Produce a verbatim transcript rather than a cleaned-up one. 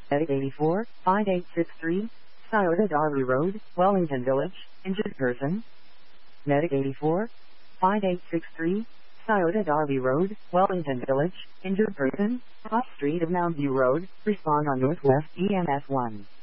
Medic eighty-four, five eight six three, Scioto Darby Road, Wellington Village, injured person. Medic eighty-four, five eight six three, Scioto Darby Road, Wellington Village, injured person, Cross Street of Mountview Road, respond on Northwest E M S one.